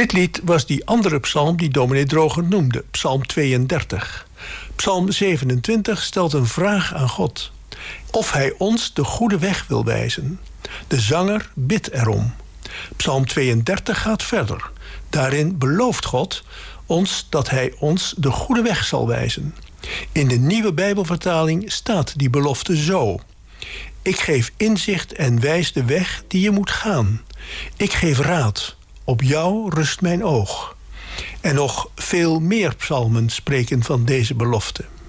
Dit lied was die andere psalm die dominee Droger noemde, psalm 32. Psalm 27 stelt een vraag aan God. Of hij ons de goede weg wil wijzen. De zanger bidt erom. Psalm 32 gaat verder. Daarin belooft God ons dat hij ons de goede weg zal wijzen. In de nieuwe Bijbelvertaling staat die belofte zo. Ik geef inzicht en wijs de weg die je moet gaan. Ik geef raad. Op jou rust mijn oog. En nog veel meer psalmen spreken van deze belofte.